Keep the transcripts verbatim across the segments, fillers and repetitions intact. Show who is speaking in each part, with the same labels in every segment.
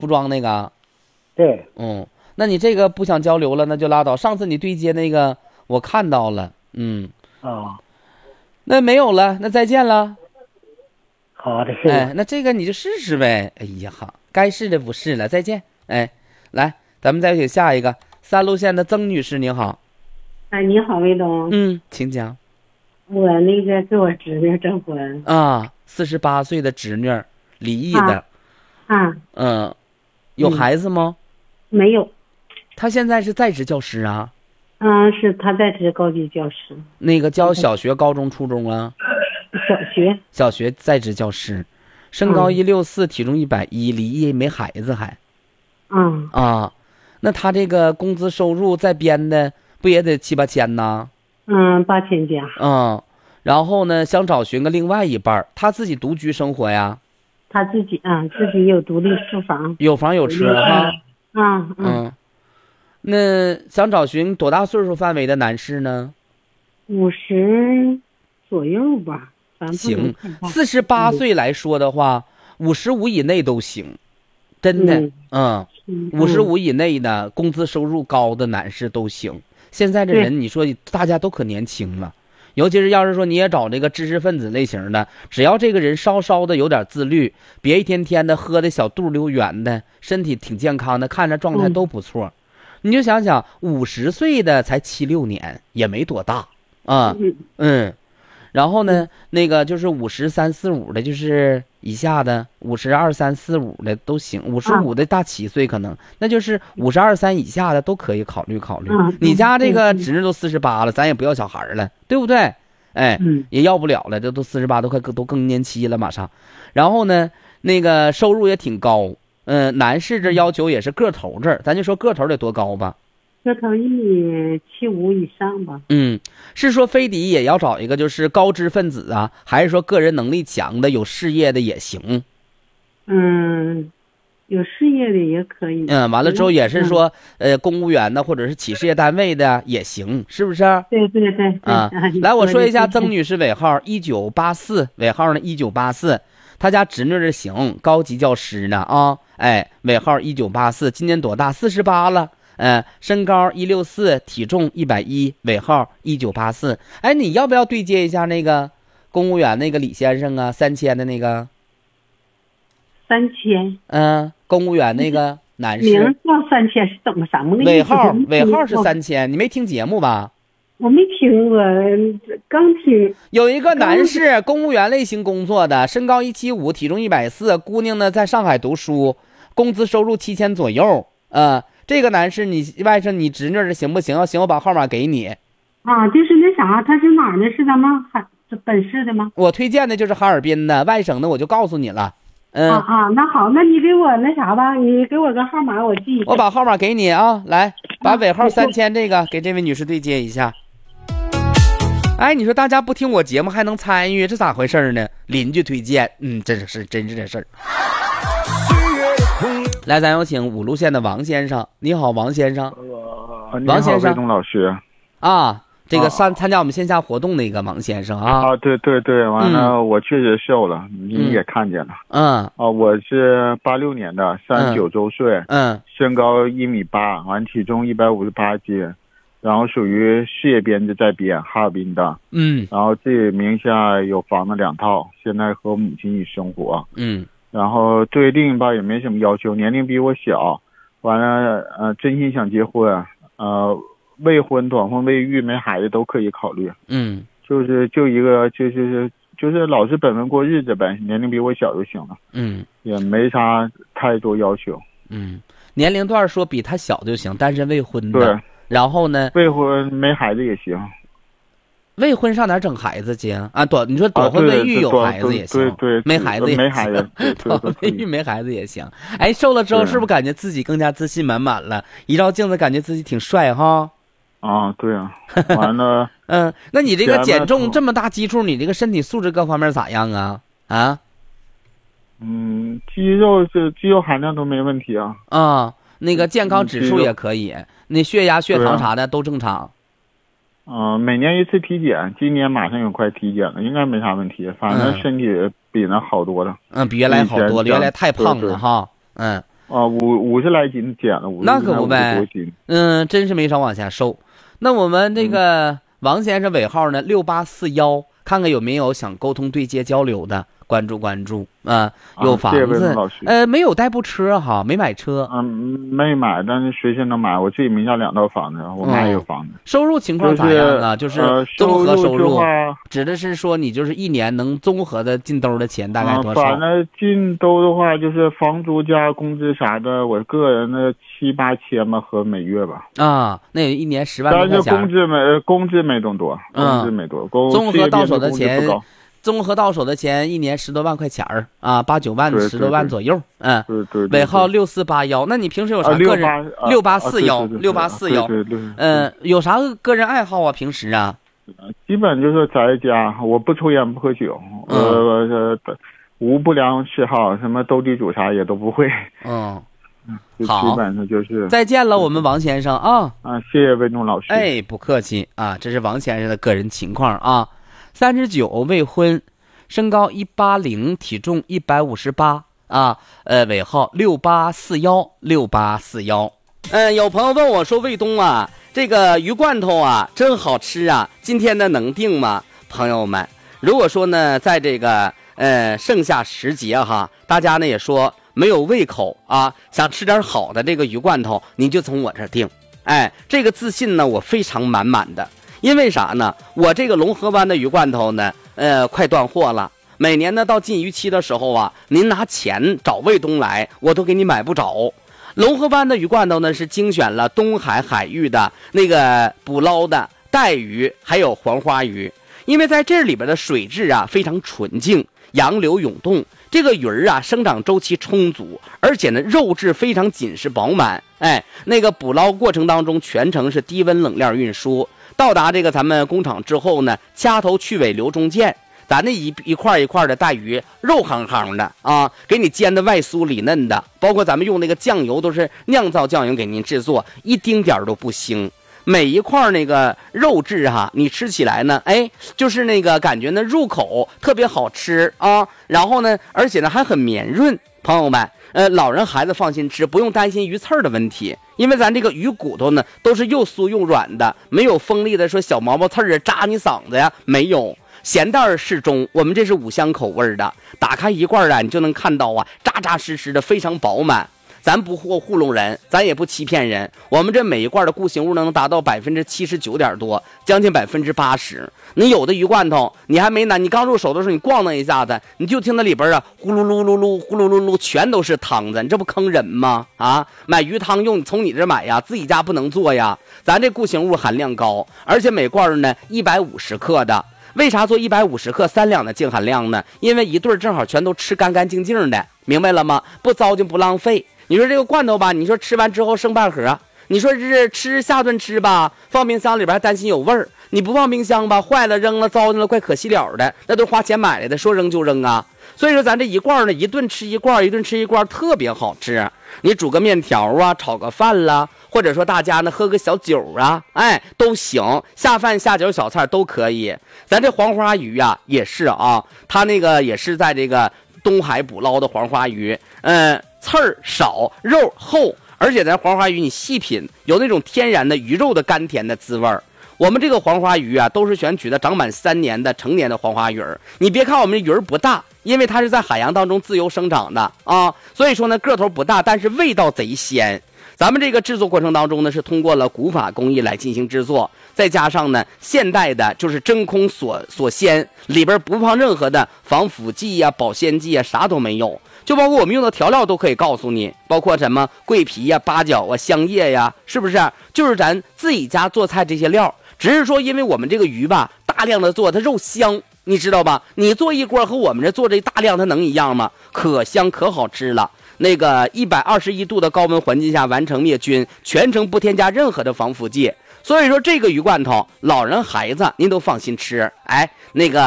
Speaker 1: 服装那个。
Speaker 2: 对。
Speaker 1: 嗯，那你这个不想交流了，那就拉倒。上次你对接那个我看到了，嗯。
Speaker 2: 啊。
Speaker 1: 那没有了，那再见了。
Speaker 2: 好的，谢谢。
Speaker 1: 哎，那这个你就试试呗。哎呀哈，该试的不试了，再见。哎，来，咱们再请下一个三路县的曾女士，您好。
Speaker 3: 哎，你好，魏东。
Speaker 1: 嗯，请讲。
Speaker 3: 我那个给我侄女证婚
Speaker 1: 啊，四十八岁的侄女，离异的。
Speaker 3: 啊。
Speaker 1: 嗯，有孩子吗？
Speaker 3: 嗯、没有。
Speaker 1: 他现在是在职教师啊。
Speaker 3: 嗯，是他在职高级教师。
Speaker 1: 那个教小学、高中、初中啊？
Speaker 3: 小学。
Speaker 1: 小学在职教师，身高一六四，体重一百一，离异没孩子还。
Speaker 3: 嗯。
Speaker 1: 啊，那他这个工资收入在编的不也得七八千呢？
Speaker 3: 嗯，八千加。
Speaker 1: 嗯，然后呢，想找寻个另外一半，他自己独居生活呀？
Speaker 3: 他自己啊，自己有独立住房，
Speaker 1: 有房有车哈。
Speaker 3: 嗯
Speaker 1: 嗯。那想找寻多大岁数范围的男士呢？
Speaker 3: 五十左右吧。
Speaker 1: 行，四十八岁来说的话，五十五以内都行，真的。嗯，五十五以内的工资收入高的男士都行。现在这人，你说大家都可年轻了，尤其是要是说你也找这个知识分子类型的，只要这个人稍稍的有点自律，别一天天的喝的小肚溜圆的，身体挺健康的，看着状态都不错。嗯、你就想想，五十岁的才七六年，也没多大啊。嗯。然后呢，那个就是五十三四五的，就是以下的五十二三四五的都行，五十五的大七岁可能，那就是五十二三以下的都可以考虑考虑。你家这个侄女都四十八了，咱也不要小孩了，对不对？哎，也要不了了，这都四十八，都快都更年期了，马上。然后呢，那个收入也挺高，嗯、呃，男士这要求也是个头这儿，咱就说个头得多高吧。
Speaker 3: 个头一米七五以上吧。
Speaker 1: 嗯，是说非得也要找一个就是高知分子啊，还是说个人能力强的、有事业的也行？
Speaker 3: 嗯，有事业的也可以。
Speaker 1: 嗯，完了之后也是说，嗯、呃，公务员的或者是企事业单位的也行，是不是？
Speaker 3: 对对对。
Speaker 1: 啊，来，我说一下曾女士尾号一九八四，尾号呢一九八四，她家侄女儿行，高级教师呢啊，哎，尾号一九八四，今年多大？四十八了。嗯，身高一六四，体重一百一，尾号一九八四。哎，你要不要对接一下那个公务员那个李先生啊？三千的那个。
Speaker 3: 三千。
Speaker 1: 嗯，公务员那个男士。
Speaker 3: 名叫三千是怎么什么？
Speaker 1: 尾号尾号是三千，你没听节目吧？
Speaker 3: 我没听过，刚听。
Speaker 1: 有一个男士，公务员类型工作的，身高一七五，体重一百四，姑娘呢在上海读书，工资收入七千左右。呃。这个男士，你外甥你侄女的行不行？要行，我把号码给你。
Speaker 3: 啊，就是那啥，他是哪儿的？是咱们海本市的吗？
Speaker 1: 我推荐的就是哈尔滨的，外省的我就告诉你了。嗯
Speaker 3: 啊啊，那好，那你给我那啥吧，你给我个号码，我记一下。
Speaker 1: 我把号码给你啊，来，把尾号三千这个给这位女士对接一下。哎，你说大家不听我节目还能参与，这咋回事呢？邻居推荐，嗯，真是真是这事儿。来，咱有请五路县的王先生。你好，王先生。
Speaker 4: 呃、
Speaker 1: 王先生，
Speaker 4: 魏东老师
Speaker 1: 啊，这个参、啊、参加我们线下活动那个王先生啊。
Speaker 4: 啊，对对对，完了、嗯，我确实瘦了，你也看见了。
Speaker 1: 嗯。
Speaker 4: 啊，我是八六年的，三十九周岁。
Speaker 1: 嗯。
Speaker 4: 身高一米八，完体重一百五十八斤，然后属于事业编制在编，哈尔滨的。
Speaker 1: 嗯。
Speaker 4: 然后自己名下有房子两套，现在和母亲一起生活。
Speaker 1: 嗯。
Speaker 4: 然后对另一半也没什么要求，年龄比我小，完了呃真心想结婚，呃未婚短婚未育没孩子都可以考虑。
Speaker 1: 嗯，
Speaker 4: 就是就一个就是就是老实本分过日子呗，年龄比我小就行了。
Speaker 1: 嗯，
Speaker 4: 也没啥太多要求。
Speaker 1: 嗯，年龄段说比他小就行，单身未婚的。
Speaker 4: 对，
Speaker 1: 然后呢？
Speaker 4: 未婚没孩子也行。
Speaker 1: 未婚上哪整孩子去啊？短你说短婚未育有孩子也行，
Speaker 4: 对 对, 对，
Speaker 1: 没孩子也行，
Speaker 4: 没孩子，
Speaker 1: 短婚未育没孩子也行。哎，瘦了之后是不是感觉自己更加自信满满了？一照镜子感觉自己挺帅哈。
Speaker 4: 啊，对啊，完了。
Speaker 1: 嗯，那你这个减重这么大基础，你这个身体素质各方面咋样啊？啊？
Speaker 4: 嗯，肌肉是肌肉含量都没问题啊。
Speaker 1: 啊，那个健康指数也可以，那血压、血糖啥的都正常。
Speaker 4: 嗯、呃，每年一次体检，今年马上有快体检了，应该没啥问题。反正身体比那好多了。
Speaker 1: 嗯，比原来好多了，原来太胖了哈。嗯。
Speaker 4: 啊，五五十来斤减了，五十
Speaker 1: 那可不呗
Speaker 4: 多斤。
Speaker 1: 嗯，真是没少往下瘦。那我们这个王先生尾号呢六八四幺，看看有没有想沟通对接交流的，关注关注啊。有房子，呃，没有代步车哈，没买车。
Speaker 4: 嗯，没买，但是随时能买。我自己名下两套房子，我妈也有房子。
Speaker 1: 收入情况咋样啊？就是综合收入，指的是说你就是一年能综合的进兜的钱大概多少？
Speaker 4: 反正进兜的话，就是房租加工资啥的，我个人的七八千吧，和每月吧。
Speaker 1: 啊，那也一年十万多块钱。
Speaker 4: 但是工资没工资没多多，工资没多，工
Speaker 1: 综合到手的钱。综合到手的钱一年十多万块钱儿啊，八九万十多万左右。嗯，
Speaker 4: 对对。
Speaker 1: 尾号六四八幺，那你平时有啥个人？六八四幺，六八四幺。嗯，有啥个人爱好啊？平时啊？
Speaker 4: 基本就是在家，我不抽烟不喝酒，
Speaker 1: 嗯、
Speaker 4: 呃，无不良嗜好，什么斗地主啥也都不会。
Speaker 1: 嗯。
Speaker 4: 好，基本上就是
Speaker 1: 再见了，我们王先生啊。
Speaker 4: 啊，谢谢魏东老师。
Speaker 1: 哎，不客气啊，这是王先生的个人情况啊。三十九，未婚，身高一八零，体重一百五十八啊，呃，尾号六八四幺六八四幺。嗯，有朋友问我说，魏东啊，这个鱼罐头啊，真好吃啊，今天呢能定吗？朋友们，如果说呢，在这个呃盛夏时节哈，大家呢也说没有胃口啊，想吃点好的这个鱼罐头，您就从我这儿订。哎，这个自信呢，我非常满满的。因为啥呢？我这个龙河湾的鱼罐头呢，呃，快断货了。每年呢，到禁渔期的时候啊，您拿钱找魏东来，我都给你买不着。龙河湾的鱼罐头呢，是精选了东海海域的那个捕捞的带鱼，还有黄花鱼。因为在这里边的水质啊非常纯净，洋流涌动，这个鱼儿啊生长周期充足，而且呢肉质非常紧实饱满。哎，那个捕捞过程当中全程是低温冷链运输。到达这个咱们工厂之后呢，掐头去尾留中间，咱那一一块一块的带鱼肉夯夯的啊，给你煎的外酥里嫩的，包括咱们用那个酱油都是酿造酱油给您制作，一丁点都不腥。每一块那个肉质哈、啊，你吃起来呢，哎，就是那个感觉呢入口特别好吃啊，然后呢，而且呢还很绵润。朋友们，呃，老人孩子放心吃，不用担心鱼刺儿的问题，因为咱这个鱼骨头呢都是又酥又软的，没有锋利的说小毛毛刺儿啊扎你嗓子呀，没有。咸淡适中，我们这是五香口味的，打开一罐啊，你就能看到啊，扎扎实实的，非常饱满。咱不糊糊弄人，咱也不欺骗人，我们这每一罐的固形物能达到百分之七十九点多，将近百分之八十。你有的鱼罐头，你还没拿，你刚入手的时候，你咣当一下子，你就听那里边啊，呼噜噜噜噜，呼噜噜噜，全都是汤子，你这不坑人吗？啊，买鱼汤用，从你这买呀，自己家不能做呀。咱这固形物含量高，而且每罐呢一百五十克的。为啥做一百五十克三两的净含量呢？因为一对正好全都吃干干净净的，明白了吗？不糟践不浪费。你说这个罐头吧，你说吃完之后剩半盒，你说是吃下顿吃吧，放冰箱里边还担心有味儿，你不放冰箱吧，坏了扔了糟践了，怪可惜了的，那都花钱买来的，说扔就扔啊。所以说咱这一罐呢，一顿吃一罐，一顿吃一罐，特别好吃。你煮个面条啊，炒个饭啦，或者说大家呢喝个小酒啊，哎都行，下饭下酒小菜都可以。咱这黄花鱼啊也是啊，它那个也是在这个东海捕捞的黄花鱼，嗯，刺儿少，肉厚，而且咱黄花鱼你细品，有那种天然的鱼肉的甘甜的滋味儿。我们这个黄花鱼啊，都是选取的长满三年的成年的黄花鱼儿。你别看我们这鱼儿不大，因为它是在海洋当中自由生长的啊，所以说呢个头不大，但是味道贼鲜。咱们这个制作过程当中呢，是通过了古法工艺来进行制作，再加上呢现代的就是真空锁锁鲜，里边不放任何的防腐剂呀、啊、保鲜剂啊，啥都没有。就包括我们用的调料都可以告诉你，包括什么桂皮呀、八角啊、香叶呀，是不是？就是咱自己家做菜这些料，只是说因为我们这个鱼吧，大量的做它肉香，你知道吧？你做一锅和我们这做这大量它能一样吗？可香可好吃了。那个一百二十一度的高温环境下完成灭菌，全程不添加任何的防腐剂。所以说这个鱼罐头，老人孩子您都放心吃。哎，那个。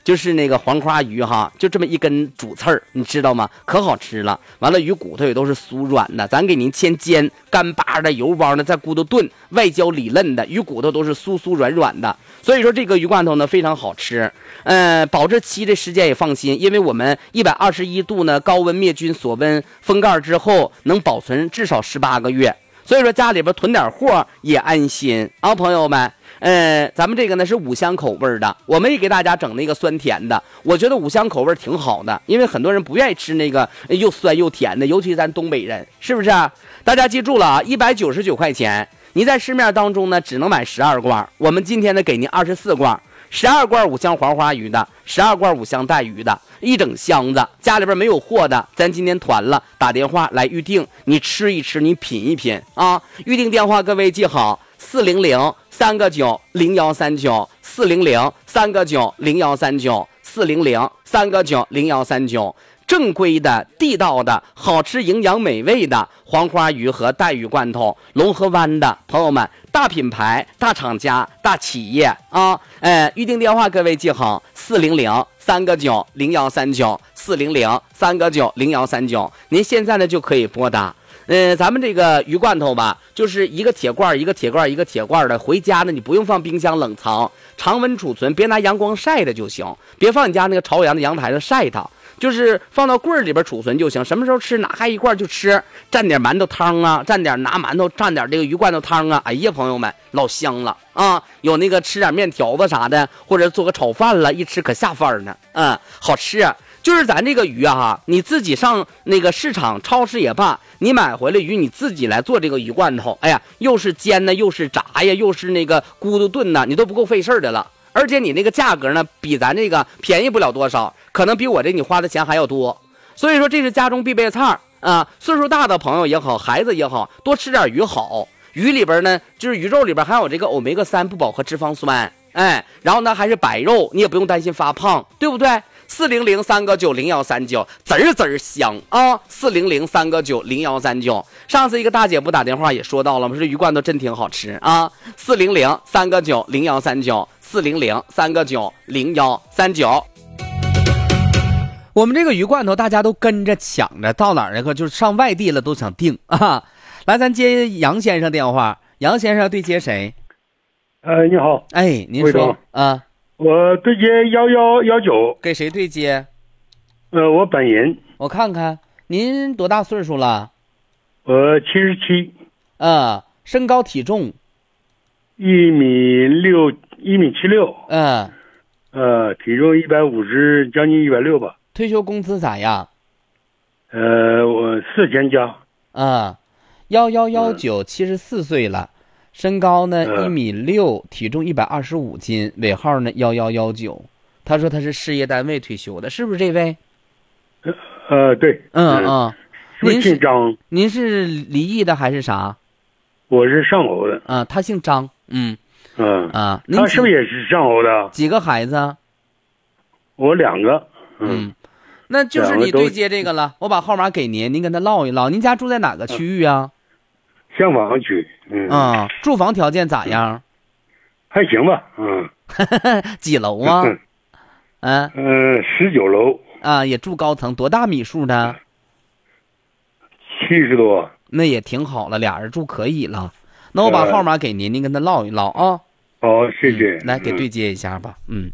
Speaker 1: 就是那个黄花鱼哈，就这么一根主刺儿，你知道吗？可好吃了。完了，鱼骨头也都是酥软的，咱给您先煎，干巴的、油包的，再咕嘟炖，外焦里嫩的，鱼骨头都是酥酥软软的。所以说这个鱼罐头呢非常好吃，呃，保质期的时间也放心，因为我们一百二十一度呢高温灭菌锁温封盖之后能保存至少十八个月，所以说家里边囤点货也安心啊，朋友们。呃，咱们这个呢是五香口味的，我们也给大家整那个酸甜的，我觉得五香口味挺好的，因为很多人不愿意吃那个又酸又甜的，尤其是咱东北人，是不是啊？大家记住了啊，一百九十九块钱，你在市面当中呢只能买十二罐，我们今天呢给您二十四罐，十二罐五香黄花鱼的，十二罐五香带鱼的，一整箱子，家里边没有货的，咱今天团了，打电话来预定，你吃一吃，你品一品啊！预定电话各位记好，四零零三个九零幺三九，四零零三个九零幺三九，四零零三个九零幺三九。正规的、地道的、好吃、营养美味的黄花鱼和带鱼罐头，龙河湾的朋友们，大品牌、大厂家、大企业啊！呃，预定电话各位记好，四零零三个九零幺三九，四零零三个九零幺三九。您现在呢就可以拨打。呃，咱们这个鱼罐头吧，就是一个铁罐一个铁罐一个铁罐的，回家呢你不用放冰箱冷藏，常温储存，别拿阳光晒的就行，别放你家那个朝阳的阳台上晒它。就是放到柜儿里边储存就行，什么时候吃拿开一罐就吃，蘸点馒头汤啊，蘸点拿馒头蘸点这个鱼罐头汤啊，哎呀朋友们老香了啊！有那个吃点面条子啥的，或者做个炒饭了，一吃可下饭呢，嗯，好吃啊！就是咱这个鱼啊，你自己上那个市场超市也罢，你买回来鱼你自己来做这个鱼罐头，哎呀，又是煎呢，又是炸呀，又是那个咕嘟炖呢，你都不够费事的了。而且你那个价格呢，比咱这个便宜不了多少，可能比我这你花的钱还要多。所以说这是家中必备菜啊，岁数大的朋友也好，孩子也好，多吃点鱼好。鱼里边呢，就是鱼肉里边含有这个欧米伽三不饱和脂肪酸，哎，然后呢还是白肉，你也不用担心发胖，对不对？四零零三个九零幺三九，滋儿滋儿香啊！四零零三个九零幺三九。上次一个大姐不打电话也说到了吗？说这鱼罐头真挺好吃啊！四零零三个九零幺三九，四零零三个九零幺三九。我们这个鱼罐头大家都跟着抢着，到哪儿那个就是上外地了都想订啊！来，咱接杨先生电话。杨先生要对接谁？
Speaker 5: 呃，你好。
Speaker 1: 哎，您说啊。
Speaker 5: 我对接幺幺幺九。
Speaker 1: 给谁对接？
Speaker 5: 呃，我本人。
Speaker 1: 我看看，您多大岁数了？
Speaker 5: 我七十七。
Speaker 1: 啊，身高体重？
Speaker 5: 一米六，一米七六。
Speaker 1: 嗯。
Speaker 5: 呃，体重一百五十，将近一百六吧。
Speaker 1: 退休工资咋样？
Speaker 5: 呃，我四千加。
Speaker 1: 啊，幺幺幺九，七十四岁了。身高呢一、
Speaker 5: 嗯、
Speaker 1: 米六，体重一百二十五斤，尾号呢幺幺幺九。他说他是事业单位退休的，是不是这位？
Speaker 5: 呃呃，对。
Speaker 1: 嗯嗯。
Speaker 5: 您姓张？
Speaker 1: 您是离异的还是啥？
Speaker 5: 我是上侯的。
Speaker 1: 啊，他姓张。嗯
Speaker 5: 嗯
Speaker 1: 啊，
Speaker 5: 他是不是也是上侯的？
Speaker 1: 几个孩子？
Speaker 5: 我两个。
Speaker 1: 嗯，嗯那就是你对接这个了。我把号码给您，您跟他唠一唠。您家住在哪个区域啊？
Speaker 5: 香坊区。嗯
Speaker 1: 啊，住房条件咋样？
Speaker 5: 还行吧。嗯。
Speaker 1: 几楼啊？嗯
Speaker 5: 嗯，十九楼。
Speaker 1: 啊，也住高层，多大米数呢？
Speaker 5: 七十多。
Speaker 1: 那也挺好了，俩人住可以了。那我把号码给您，您跟他唠一唠啊。
Speaker 5: 好，谢谢。
Speaker 1: 嗯、来给对接一下吧。嗯。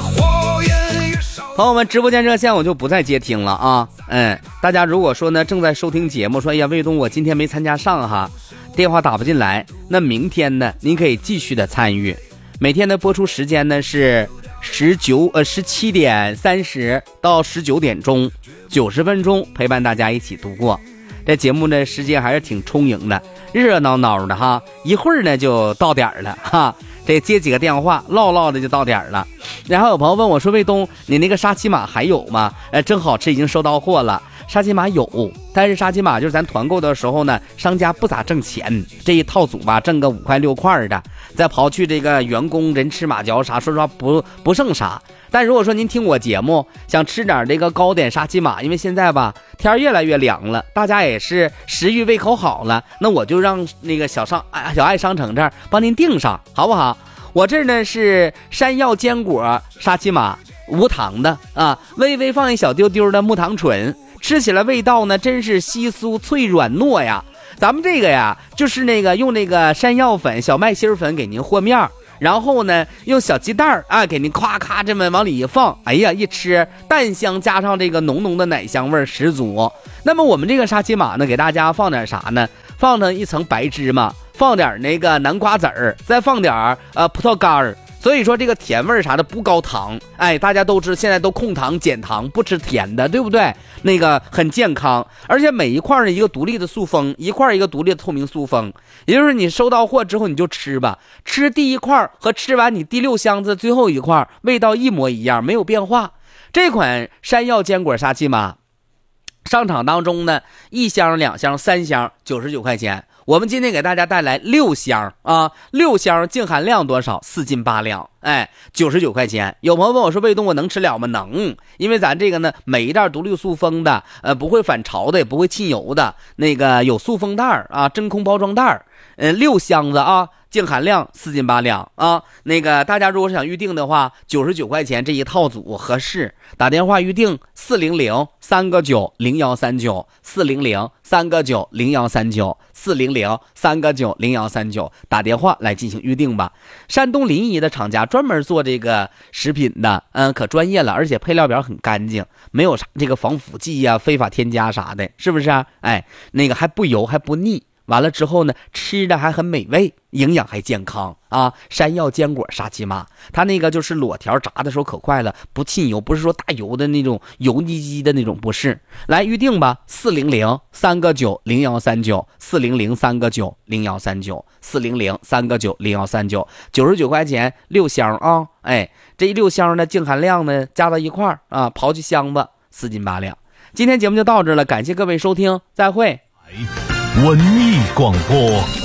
Speaker 1: 朋友们，直播间热线我就不再接听了啊。嗯，大家如果说呢正在收听节目，说哎呀魏东我今天没参加上哈，电话打不进来，那明天呢您可以继续的参与。每天的播出时间呢是十九呃十七点三十到十九点钟，九十分钟陪伴大家一起度过。这节目呢时间还是挺充盈的，热热闹闹的哈，一会儿呢就到点了哈。这接几个电话唠唠的就到点了。然后有朋友问我说魏东你那个沙琪玛还有吗？呃正好这已经收到货了。沙琪玛有，但是沙琪玛就是咱团购的时候呢商家不咋挣钱，这一套组吧挣个五块六块的，再刨去这个员工人吃马嚼啥，说实话不不剩啥。但如果说您听我节目想吃点这个糕点沙琪玛，因为现在吧天越来越凉了，大家也是食欲胃口好了，那我就让那个小商小爱商城这儿帮您订上好不好？我这儿呢是山药坚果沙琪玛， 无糖的啊，微微放一小丢丢的木糖醇，吃起来味道呢真是稀酥脆软糯呀。咱们这个呀就是那个用那个山药粉小麦芯粉给您和面，然后呢用小鸡蛋啊给您夸夸这么往里一放，哎呀一吃蛋香加上这个浓浓的奶香味十足。那么我们这个沙琪玛呢给大家放点啥呢？放上一层白芝麻，放点那个南瓜籽儿，再放点呃葡萄干儿。所以说这个甜味啥的不高糖，哎，大家都知现在都控糖减糖，不吃甜的，对不对？那个很健康，而且每一块是一个独立的塑封，一块一个独立的透明塑封，也就是你收到货之后你就吃吧，吃第一块和吃完你第六箱子最后一块味道一模一样，没有变化。这款山药坚果沙琪玛商场当中呢，一箱两箱三箱九十九块钱，我们今天给大家带来六箱啊，六箱净含量多少？四斤八两，哎，九十九块钱。有朋友问我说卫东我能吃了吗？能，因为咱这个呢每一袋独立塑封的，呃，不会反潮的，也不会沁油的，那个有塑封袋啊，真空包装袋，呃，六箱子啊。净含量四斤八两啊，那个大家如果想预定的话，九十九块钱这一套组合适，打电话预定四零零三个九零幺三九四零零三个九零幺三九四零零三个九零幺三九，打电话来进行预定吧。山东临沂的厂家专门做这个食品的，嗯，可专业了，而且配料表很干净，没有啥这个防腐剂呀、啊、非法添加啥的，是不是啊？哎，那个还不油还不腻。完了之后呢，吃的还很美味，营养还健康啊！山药坚果沙琪玛，它那个就是裸条炸的时候可快了，不沁油，不是说大油的那种油腻腻的那种，不是。来预定吧，四零零三个九零幺三九四零零三个九零幺三九四零零三个九零幺三九，九十九块钱六箱啊！哎，这一六箱的净含量呢加到一块儿啊，刨去箱子四斤八两。今天节目就到这了，感谢各位收听，再会。
Speaker 6: 文艺广播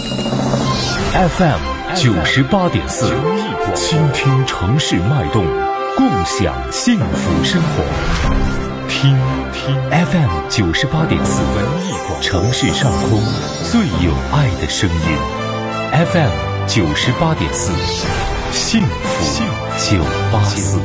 Speaker 6: F M 九十八点四，倾听城市脉动，共享幸福生活。听听 F M 九十八点四，文艺广播，城市上空最有爱的声音。F M 九十八点四，幸福九八四。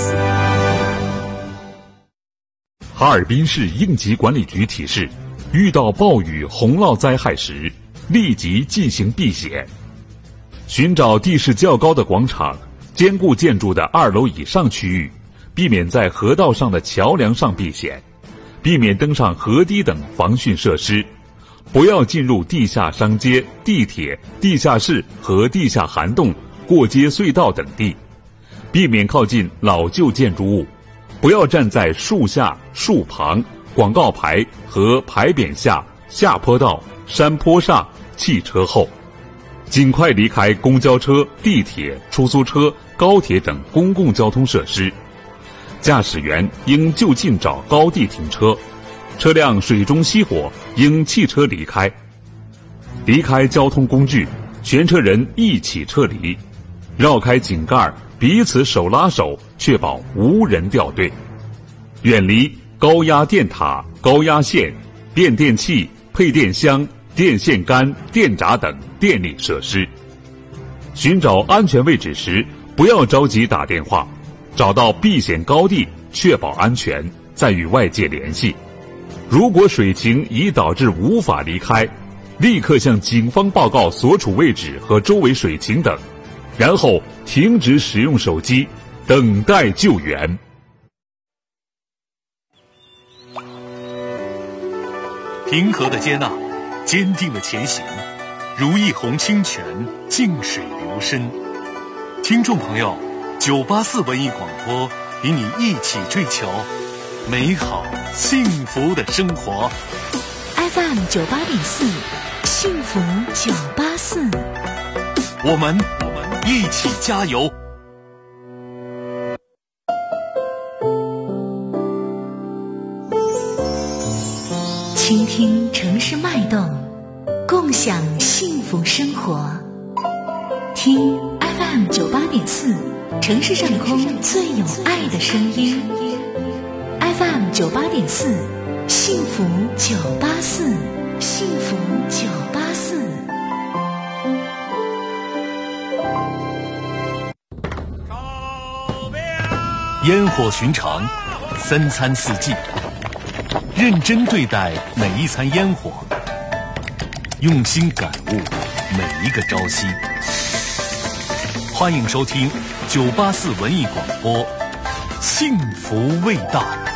Speaker 7: 哈尔滨市应急管理局提示：遇到暴雨、洪涝灾害时，立即进行避险。寻找地势较高的广场、坚固建筑的二楼以上区域，避免在河道上的桥梁上避险，避免登上河堤等防汛设施，不要进入地下商街、地铁、地下室和地下涵洞、过街隧道等地，避免靠近老旧建筑物，不要站在树下、树旁、广告牌和牌匾下、下坡道、山坡上、汽车后，尽快离开公交车、地铁、出租车、高铁等公共交通设施。驾驶员应就近找高地停车，车辆水中熄火应弃车离开。离开交通工具，全车人一起撤离，绕开井盖，彼此手拉手，确保无人掉队。远离高压电塔、高压线、变电器、配电箱、电线杆、电闸等电力设施。寻找安全位置时，不要着急打电话，找到避险高地，确保安全，再与外界联系。如果水情已导致无法离开，立刻向警方报告所处位置和周围水情等，然后停止使用手机，等待救援。
Speaker 6: 平和的接纳，坚定的前行，如一泓清泉，静水流深。听众朋友，九八四文艺广播与你一起追求美好幸福的生活。
Speaker 8: F M 九八点四，幸福九八四，
Speaker 6: 我们我们一起加油。
Speaker 8: 倾听城市脉动，共享幸福生活。听 F M 九八点四，城市上空最有爱的声音。F M 九八点四，幸福九八四，幸福九八四。
Speaker 9: 手表
Speaker 6: 烟火寻常，三餐四季，认真对待每一餐烟火，用心感悟每一个朝夕。欢迎收听九八四文艺广播，幸福味道。